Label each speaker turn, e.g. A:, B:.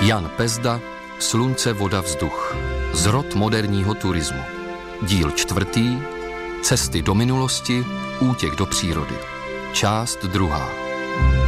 A: Jan Pezda, Slunce, voda, vzduch. Zrod moderního turismu. Díl 4. Cesty do minulosti, útěk do přírody. Část 2.